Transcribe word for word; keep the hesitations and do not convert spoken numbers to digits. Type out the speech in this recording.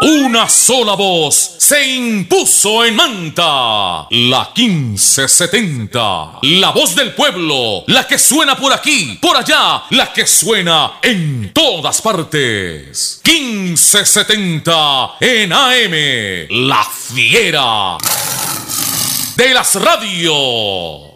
Una sola voz se impuso en Manta. La quince setenta. La voz del pueblo. La que suena por aquí, por allá. La que suena en todas partes. quince setenta en A M. La fiera de las radios.